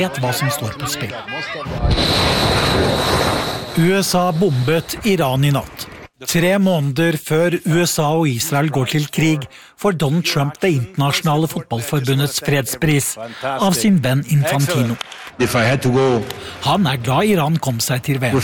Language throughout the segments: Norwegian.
vet hva som står på spill. USA bombet Iran i natt. 3 måneder før USA og Israel går til krig, får Donald Trump det internasjonale fotballforbundets fredspris av sin venn Infantino. Han glad Iran kom seg til VM.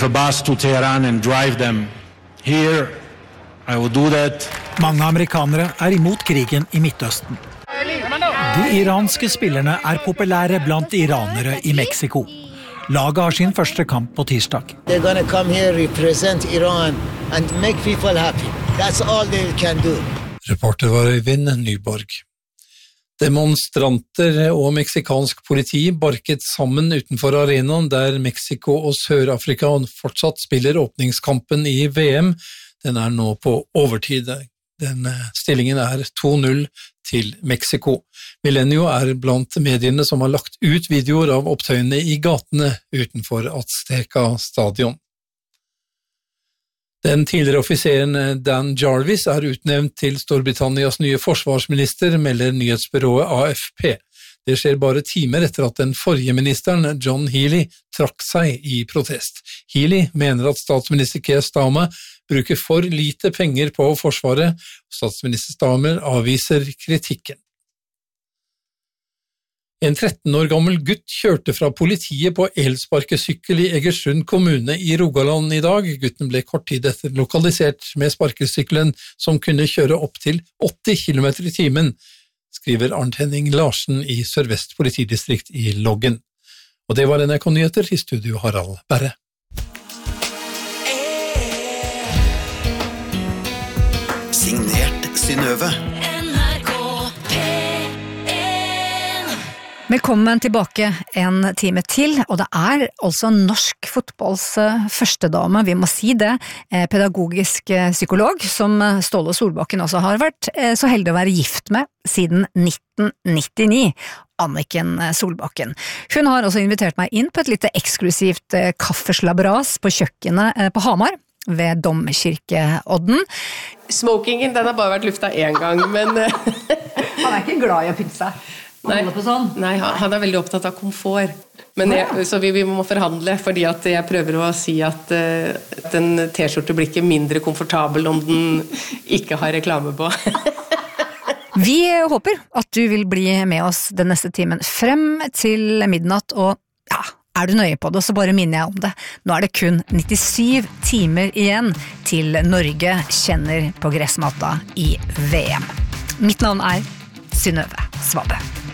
Mange amerikanere imot krigen i Midtøsten. De iranske spillerne populære blant iranere i Mexico. Laget har sin første kamp på tirsdag. They're going to come here, represent Iran and make people happy. That's all they can do. Reporter var Øyvind Nyborg. Demonstranter og meksikansk politi barket sammen utenfor arenaen der Mexico og Sør-Afrika fortsatt spiller åpningskampen i VM. Den nå på overtid. Den stillingen 2-0 til Mexico. Millennium blant mediene som har lagt ut videoer av opptøyene i gatene utenfor Azteca stadion. Den tidligere offiseren Dan Jarvis utnevnt til Storbritannias nye forsvarsminister, melder nyhetsbyrået AFP. Det skjer bare timer etter at den forrige ministeren, John Healey, trakk seg i protest. Healey mener at statsminister Keir Starmer bruker for lite penger på forsvaret, og statsminister Starmer avviser kritikken. En 13 år gammel gutt kjørte fra politiet på elsparkesykkel i Egersund kommune i Rogaland i dag. Gutten ble kort tid etter lokalisert med sparkesykkelen som kunne kjøre opp til 80 km i timen, skriver Arnt Henning Larsen i Sør-Vest politidistrikt i Loggen. Og det var NRK Nyheter, i studio Harald Berre. Signert Synnøve. Velkommen tilbake en time til, og det altså norsk fotballs førstedame, vi må si det, pedagogisk psykolog, som Ståle Solbakken også har vært så heldig å være gift med siden 1999, Anniken Solbakken. Hun har også invitert meg inn på et litt eksklusivt kaffeslabras på kjøkkenet på Hamar, ved Domkirkeodden. Smokingen, den har bare vært lufta en gang, men... Han ikke glad i å pynte seg. Nei, han veldig opptatt av komfort. Men så vi må forhandle, fordi at jeg prøver å si at den t-skjorte blir ikke mindre komfortabel om den ikke har reklame på. Vi håper at du vil bli med oss den neste timen frem til midnatt, og ja, du nøye på det, så bare minner jeg om det. Nå det kun 97 timer igjen til Norge kjenner på gressmatta i VM. Mitt navn Synnøve Svabø.